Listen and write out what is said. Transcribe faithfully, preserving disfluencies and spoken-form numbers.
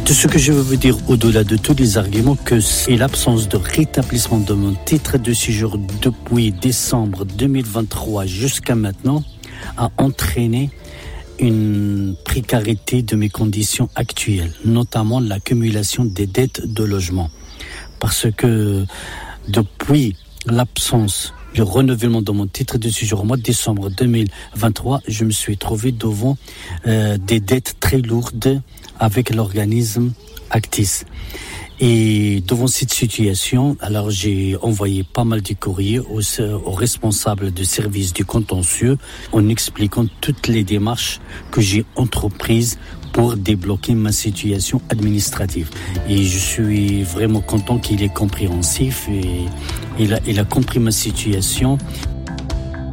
Tout ce que je veux vous dire au-delà de tous les arguments, que c'est l'absence de rétablissement de mon titre de séjour depuis décembre deux mille vingt-trois jusqu'à maintenant a entraîné une précarité de mes conditions actuelles, notamment l'accumulation des dettes de logement. Parce que depuis l'absence du renouvellement de mon titre de séjour au mois de décembre deux mille vingt-trois, je me suis trouvé devant euh, des dettes très lourdes avec l'organisme Actis. Et devant cette situation, alors j'ai envoyé pas mal de courriers aux, aux responsables de service du contentieux en expliquant toutes les démarches que j'ai entreprises pour débloquer ma situation administrative. Et je suis vraiment content qu'il est compréhensif et il a, il a compris ma situation.